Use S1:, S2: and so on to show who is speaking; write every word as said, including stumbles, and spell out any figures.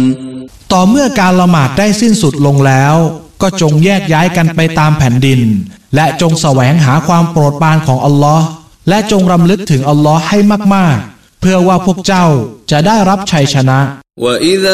S1: ต่อเมื่อการละหมาดได้สิ้นสุดลงแล้วก็จงแยกย้ายกันไปตามแผ่นดินและจงแสวงหาความโปรดปรานของอัลลอฮ์และจงรำลึกถึงอัลลอฮ์ให้มากๆเพื่อว่าพวกเจ้าจะได้รับชัยชนะ